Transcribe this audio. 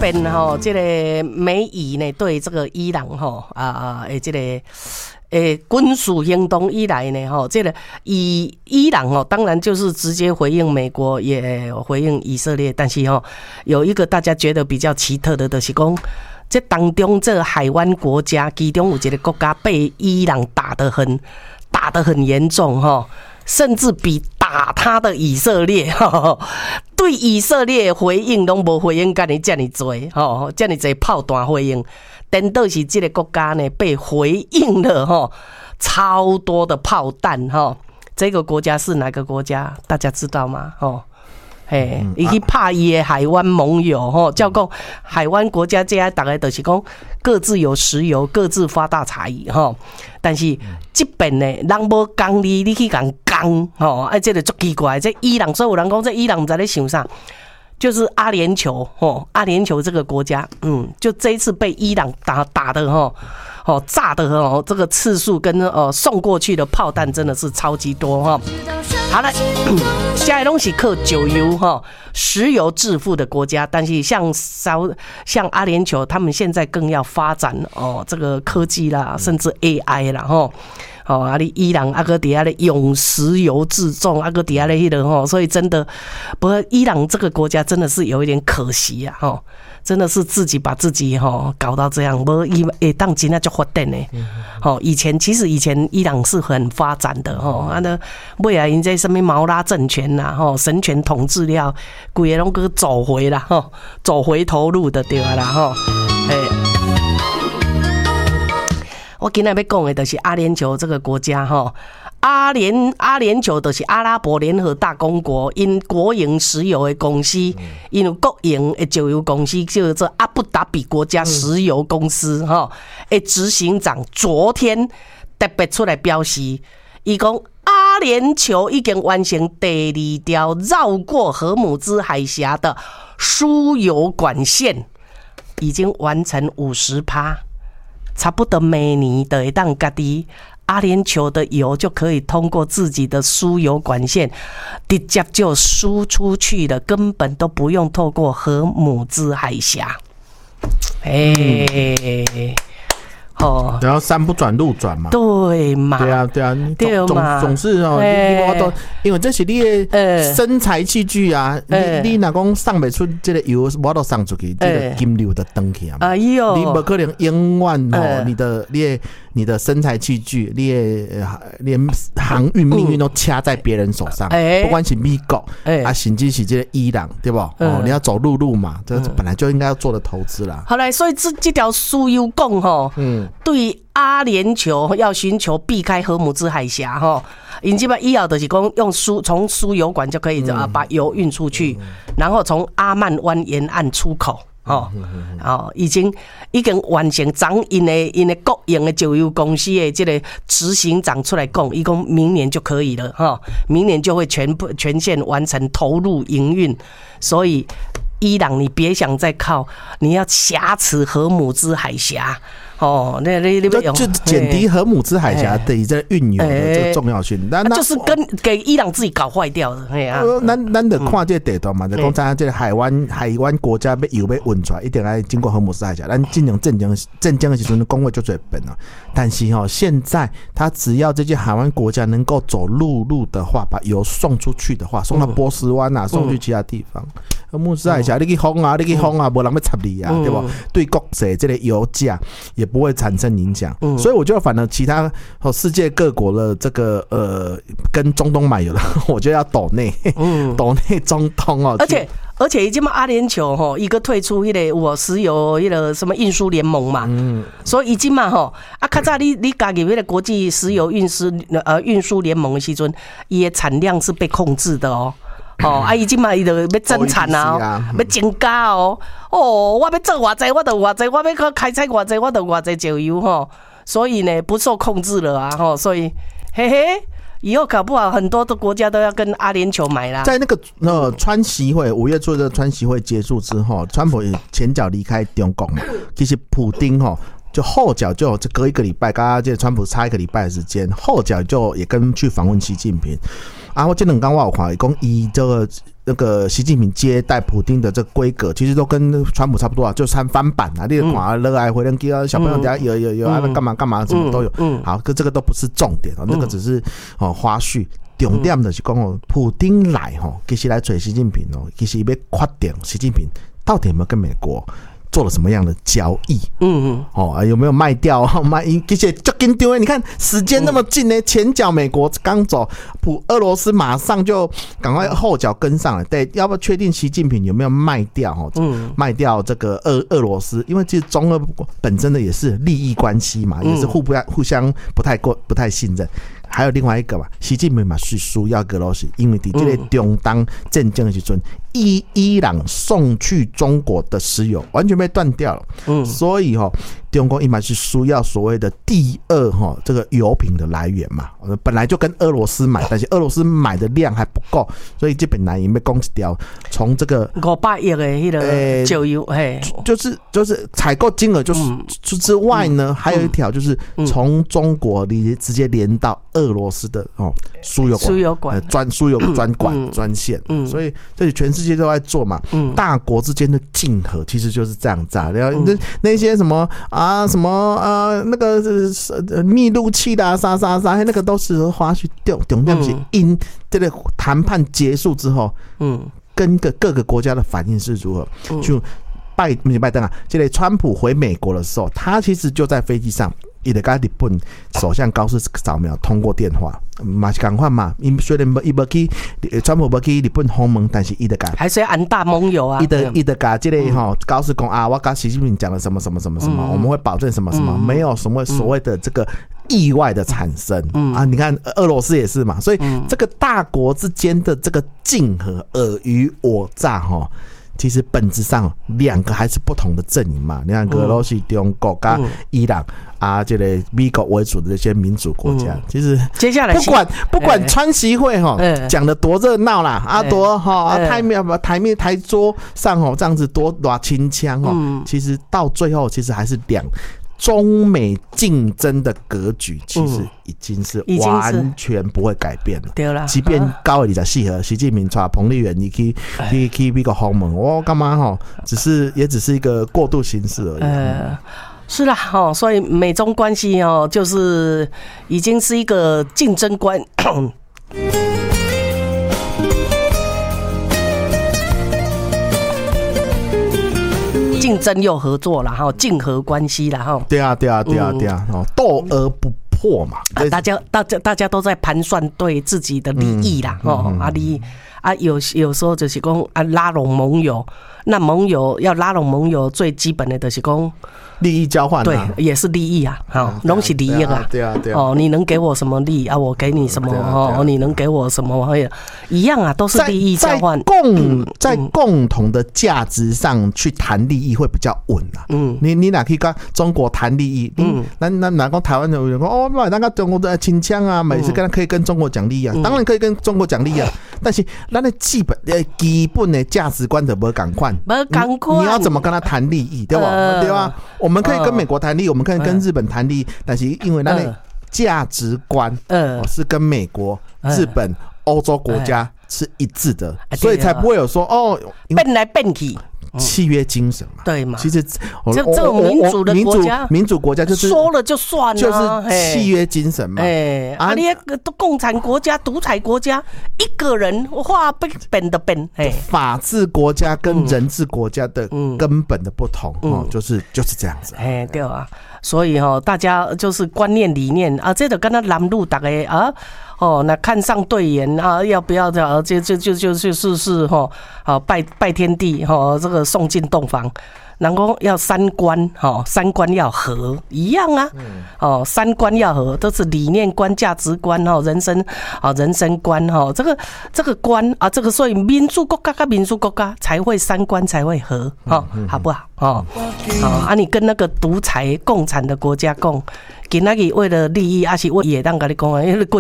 边这个美伊呢对这个伊朗这个军事行动以来呢这个伊朗当然就是直接回应美国，也回应以色列，但是有一个大家觉得比较奇特的就是说，这当中这海湾国家其中有一个国家被伊朗打得很严重甚至比打他的以色列对以色列回应都没回应干你这么多这么多炮弹回应，等到是这个国家呢被回应了超多的炮弹这个国家是哪个国家？大家知道吗？伊去拍伊的海湾盟友叫讲海湾国家这些大概就是讲各自有石油，各自发大财但是这边呢，人无讲你去讲这个很奇怪。这伊朗所有人讲，这伊朗不知道在想啥，就是阿联酋这个国家，就这一次被伊朗打的炸的这个次数跟送过去的炮弹真的是超级多好了，现在都是靠石油石油致富的国家，但是像阿联酋，他们现在更要发展这个科技啦，甚至 AI 啦你伊朗搁底下咧用石油自重搁底下咧迄个所以真的，不过伊朗这个国家真的是有一点可惜啊真的是自己把自己搞到这样，无伊会当真啊就发展的其实以前伊朗是很发展的那未来因这什么毛拉政权啦神权统治了，规个拢搁走回啦走回头路的对啦我今天要讲的就是阿联酋这个国家阿联酋就是阿拉伯联合大公国，因国营石油的公司，因有国营的石油公司叫做阿布达比国家石油公司的执行长昨天特别出来表示，他说阿联酋已经完成第2条绕过荷姆兹海峡的输油管线，已经完成 50%， 差不多每年就会当家己阿联酋的油就可以通过自己的输油管线直接就输出去了，根本都不用透过荷姆兹海峡。 然后山不转路转嘛， 对嘛？ 对啊，对嘛，总是你都因为这是你的生财器具啊，你若讲送不出这个油，我都送出去，这个金流的登起啊，你不可能永远你的生财器具，连航运命运都掐在别人手上，不管是美国甚至是这个伊朗，对不？你要走陆嘛，这本来就应该要做的投资啦。 好来，所以这条输油管对阿联酋要寻求避开荷姆兹海峡因基本以后就是讲用从输油管就可以把油运出去，然后从阿曼湾沿岸出口。已经完成长因的国营的石油公司的这个执行长出来讲，他说明年就可以了明年就会全线完成投入营运，所以伊朗你别想再靠，你要挟持荷姆兹海峡就减低荷姆兹海峡的这运油的这个重要性， 就是给伊朗自己搞坏掉的。 咱就看这地图嘛，就讲咱这个海湾国家要油要运出来，一定要经过荷姆兹海峡。咱进行战争的时候，讲话就最笨了。但是现在他只要这些海湾国家能够走陆路的话，把油送出去的话，送到波斯湾啊，送去其他地方，荷姆兹海峡你去封啊，没人要插你啊，对不？对国际这个油价也不会产生影响，所以我觉得反而其他世界各国的这个跟中东买油的，我觉得要斗内中东而且现在阿联酋一个退出石油什么运输联盟嘛，所以已经嘛较早你加入国际石油运输联盟的时阵，伊的产量是被控制的已经嘛，伊就要增产啊，要增加我要做偌济，我就偌济，我要开采偌济，我就偌济石油所以呢，不受控制了啊所以以后搞不好很多的国家都要跟阿联酋买啦。 在那个川习会5月初的川习会结束之后，川普前脚离开中国嘛，其实普丁就后脚就隔一个礼拜，刚刚这川普差1个礼拜的时间，后脚就也跟去访问习近平。 啊，我这两天我有看，讲以这个那个习近平接待普丁的这个规格，其实都跟川普差不多啊，就翻版啊，你看热爱回人机啊，小朋友底下有啊，干嘛什么都有。好，可这个都不是重点啊，那个只是花絮。重点就是讲普丁来其实来找习近平其实要确定习近平到底有没有跟美国做了什么样的交易？有没有卖掉？其实就紧张的，你看时间那么近呢，前脚美国刚走，俄罗斯马上就赶快后脚跟上了。对，要不要确定习近平有没有卖掉？卖掉这个俄罗斯，因为其实中俄本身的也是利益关系嘛，也是互相不太信任。还有另外一个嘛，习近平嘛是需要俄罗斯，因为在这个中东战争的时候，伊朗送去中国的石油完全被断掉了，所以中国嘛是需要所谓的第二这个油品的来源嘛，本来就跟俄罗斯买，但是俄罗斯买的量还不够，所以这本来也被攻击掉。从这个 500亿的那个石油， 就是采购金额之外呢，还有一条就是从中国直接连到俄罗斯的输油管专线，所以这里全世界都在做嘛，大国之间的竞合其实就是这样子啊。然后那些什么那个密录器的啥那个都是花絮，重点是因这个谈判结束之后，跟各个国家的反应是如何？就不是拜登啊，这个川普回美国的时候，他其实就在飞机上。他就跟日本首相高市扫描通过电话，嘛是同款嘛。虽然川普没去日本访问，但是他就跟还是要安大盟友啊。 他就跟这个高市讲啊，我跟习近平讲了什么，我们会保证什么，没有什么所谓的这个意外的产生啊。你看俄罗斯也是嘛，所以这个大国之间的这个竞合尔虞我诈其实本质上两个还是不同的阵营嘛。你看俄罗斯、中国跟伊朗啊，这个美国为主的这些民主国家，其实接下来不管川习会讲的多热闹啦，多台桌上这样子多清腔其实到最后其实还是中美竞争的格局其实已经是完全不会改变了。 对啦， 即便高24号习近平带彭丽媛去美国访问，我干嘛也只是一个过渡形式而已。 是啦，所以美中关系就是已经是一个竞争关。竞争又合作啦，竞合关系啦， 对啊，斗而不破嘛。 大家都在盘算对自己的利益啦，有时候就是讲拉拢盟友，那盟友要拉拢盟友，最基本的就是讲利益交换， 对，也是利益啊，拢是利益啊， 对啊， 你能给我什么利益啊？我给你什么你能给我什么？一样啊，都是利益交换。 在共同的价值上去谈利益会比较稳啊。你哪可以跟中国谈利益？哪讲台湾有人说那个中国的清腔啊，每次可以跟中国讲利益啊，当然可以跟中国讲利益啊，但是咱的基本的价值观就不同款，你要怎么跟他谈利益，对吧？对吧？我们可以跟美国谈利益，我们可以跟日本谈利益，但是因为咱的价值观是跟美国、日本、欧洲国家是一致的，所以才不会有说变来变去。 契约精神嘛， 对嘛？ 其实这种民主的国家， 民主国家就是说了就算了， 就是契约精神嘛。 你那个共产国家、独裁国家，一个人话变的变。 法治国家跟人治国家的根本的不同就是这样子。 对啊，所以大家就是观念理念啊，这就跟他南路大家啊。那看上对眼啊，要不要的？就是拜天地这个送进洞房，然后要三观三观要合一样啊，三观要合，都是理念观、价值观人生观这个观啊，这个所以民主国家跟民主国家才会三观才会合好不好？你跟那个独裁共产的国家讲，今仔日为了利益，还是我也当跟你讲